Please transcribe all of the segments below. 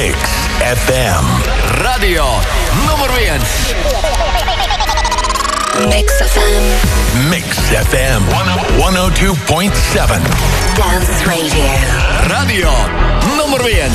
Mix FM. Radio numur 1. Mix FM. Mix FM 102.7. Dance Radio. Radio numur 1.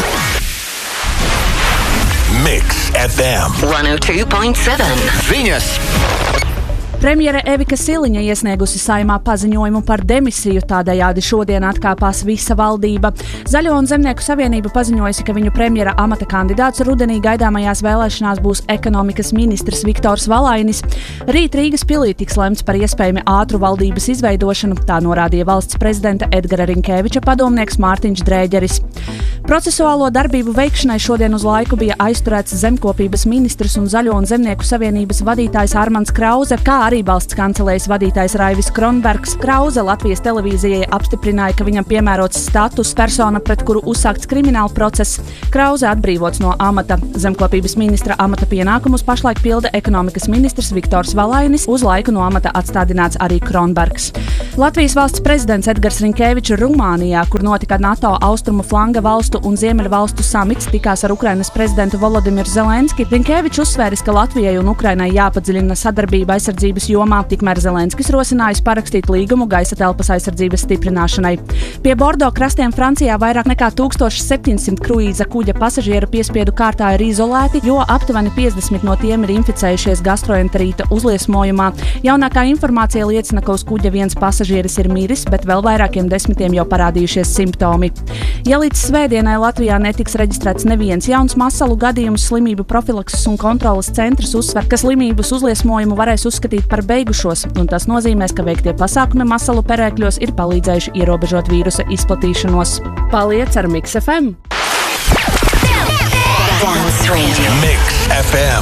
Mix FM 102.7. Ziņas. Premjere Evika Siliņa iesniegusi Saeimā paziņojumu par demisiju, tādējādi šodien atkāpās visa valdība. Zaļo un Zemnieku savienība paziņojusi, ka viņu premjera amata kandidāts rudenī gaidāmajās vēlēšanās būs ekonomikas ministrs Viktors Valainis. Rīt Rīgas pilī tiks lemts par iespējami ātru valdības izveidošanu, tā norādīja valsts prezidenta Edgara Rinkēviča padomnieks Mārtiņš Drēģeris. Procesuālo darbību veikšanai šodien uz laiku bija aizturēts zemkopības ministrs un Zaļo un Zemnieku savienības vadītājs Armands Krause, kā arī valsts kancelējas vadītājs Raivis Kronbergs. Krause Latvijas televīzijai apstiprināja, ka viņam piemērots status persona, pret kuru uzsākts krimināla process. Krause atbrīvots no amata. Zemkopības ministra amata pienākumus pašlaik pilda ekonomikas ministrs Viktors Valainis, uz laiku no amata atstādināts arī Kronbergs. Latvijas valsts prezidents Edgars Rinkēvičs Rumānijā, kur notika NATO austrumu flanga valstu un ziemeļu valstu samits, tikās ar Ukrainas prezidentu Volodimiru Zelenski. Rinkēvičs uzsvēris, ka Latvijai un Ukrainai jāpadziļina sadarbība aizsardzības jomā, tikmēr Zelenskis rosinājis parakstīt līgumu gaisa telpas aizsardzības stiprināšanai. Pie Bordo krastiem Francijā vairāk nekā 1700 kruīza kuģa pasažieru piespiedu kārtā ir izolēti, jo aptuveni 50 no tiem ir inficējušies gastroenterīta uzliesmojumā. Jaunākā informācija liecina, ka uz kuģa viens pasažieris ir miris, bet vēl vairākiem desmitiem jau parādījušies simptomi. Ja līdz svētdienai Latvijā netiks reģistrēts neviens jauns masalu gadījums, slimību profilakses un kontroles centrs uzsver, ka slimības uzliesmojumu varēs uzskatīt par beigušos, un tas nozīmēs, ka veiktie pasākumi masalu perēkļos ir palīdzējuši ierobežot vīrusa izplatīšanos. Paliec ar Mix FM! Dance Radio. Mix FM